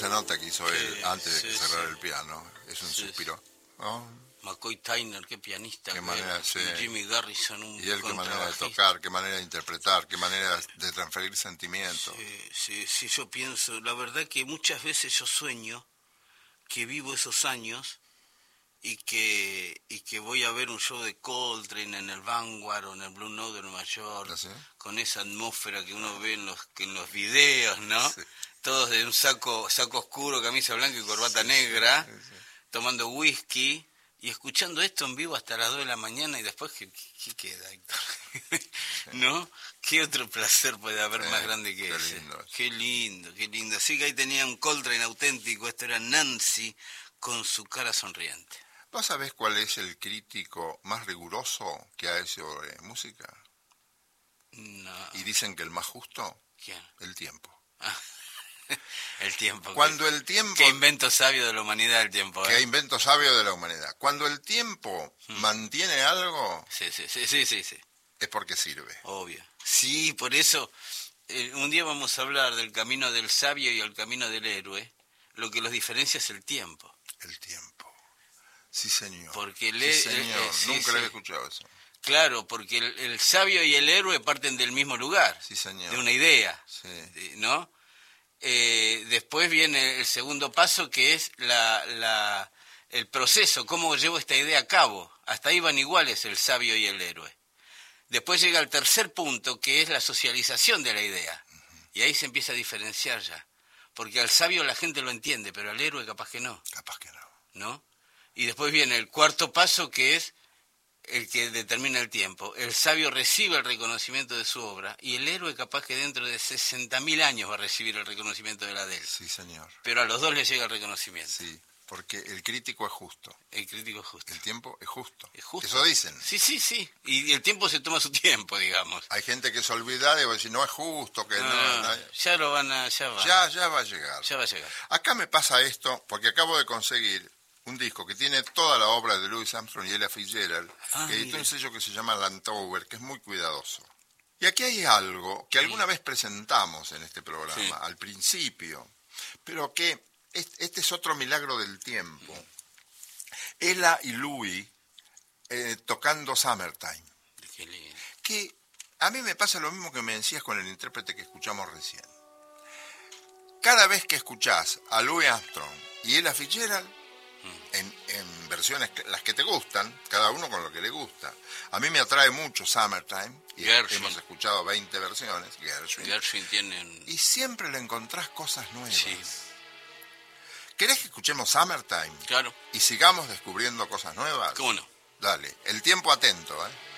esa nota que hizo él antes de que cerrara el piano. Es un suspiro. Oh. McCoy Tyner, qué pianista. Qué manera, sí. Jimmy Garrison, un Y él, qué manera de tocar, qué manera de interpretar, qué manera de transferir sentimientos. Sí, yo pienso, la verdad que muchas veces yo sueño que vivo esos años y que voy a ver un show de Coltrane en el Vanguard o en el Blue Note de Nueva York, ¿Ah, sí? con esa atmósfera que uno ve en los videos, ¿no? Sí. Todos de un saco oscuro, camisa blanca y corbata negra, tomando whisky y escuchando esto en vivo hasta las 2 de la mañana y después, ¿qué queda, Héctor? ¿No? ¿Qué otro placer puede haber más grande que ese? Qué lindo. Así que ahí tenía un Coltrane auténtico, esto era Nancy con su cara sonriente. ¿Vos sabés cuál es el crítico más riguroso que hay sobre música? No. Y dicen que el más justo. ¿Quién? El tiempo. El tiempo. Cuando el tiempo... Qué invento sabio de la humanidad el tiempo. Qué invento sabio de la humanidad. Cuando el tiempo mantiene algo... Sí. Es porque sirve. Obvio. Sí, por eso un día vamos a hablar del camino del sabio y el camino del héroe. Lo que los diferencia es el tiempo. El tiempo. Sí, señor. Porque Nunca lo he escuchado eso. Claro, porque el sabio y el héroe parten del mismo lugar. Sí, señor. De una idea. Sí. ¿No? Después viene el segundo paso, que es el proceso, cómo llevo esta idea a cabo. Hasta ahí van iguales el sabio y el héroe. Después llega el tercer punto, que es la socialización de la idea. Y ahí se empieza a diferenciar ya. Porque al sabio la gente lo entiende, pero al héroe capaz que no. Capaz que no. ¿No? Y después viene el cuarto paso, que es el que determina el tiempo. El sabio recibe el reconocimiento de su obra y el héroe capaz que dentro de 60.000 años va a recibir el reconocimiento de la de él. Sí, señor. Pero a los dos les llega el reconocimiento. Sí, porque el crítico es justo. El crítico es justo. El tiempo es justo. Es justo. Eso dicen. Sí. Y el tiempo se toma su tiempo, digamos. Hay gente que se olvida de decir, no es justo, que no. Ya lo van a... Ya va a llegar. Ya va a llegar. Acá me pasa esto, porque acabo de conseguir un disco que tiene toda la obra de Louis Armstrong y Ella Fitzgerald, que editó un sello que se llama Landover, que es muy cuidadoso. Y aquí hay algo que alguna vez presentamos en este programa, al principio, pero que este es otro milagro del tiempo. Ella y Louis tocando Summertime. Qué lindo. Que a mí me pasa lo mismo que me decías con el intérprete que escuchamos recién. Cada vez que escuchás a Louis Armstrong y Ella Fitzgerald, en versiones las que te gustan, cada uno con lo que le gusta. A mí me atrae mucho Summertime, y hemos escuchado 20 versiones, Gershwin tiene... Y siempre le encontrás cosas nuevas. Sí. ¿Querés que escuchemos Summertime? Claro. Y sigamos descubriendo cosas nuevas. ¿Cómo no? Dale, el tiempo atento, ¿eh?